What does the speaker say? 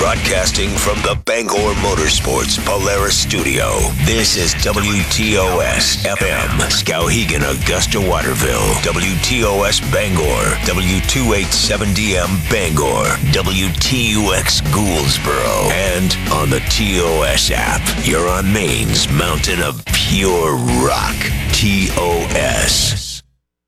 Broadcasting from the Bangor Motorsports Polaris Studio, this is WTOS FM, Skowhegan, Augusta, Waterville, WTOS Bangor, W287DM Bangor, WTUX Gouldsboro, and on the TOS app. You're on Maine's mountain of pure rock, TOS.